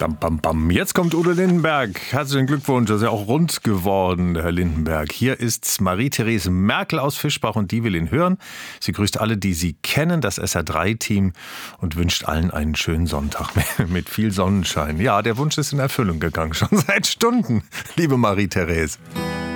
Bam, bam, bam. Jetzt kommt Udo Lindenberg. Herzlichen Glückwunsch, das ist ja auch rund geworden, Herr Lindenberg. Hier ist Marie-Therese Merkel aus Fischbach und die will ihn hören. Sie grüßt alle, die Sie kennen, das SR3-Team und wünscht allen einen schönen Sonntag mit viel Sonnenschein. Ja, der Wunsch ist in Erfüllung gegangen, schon seit Stunden, liebe Marie-Therese.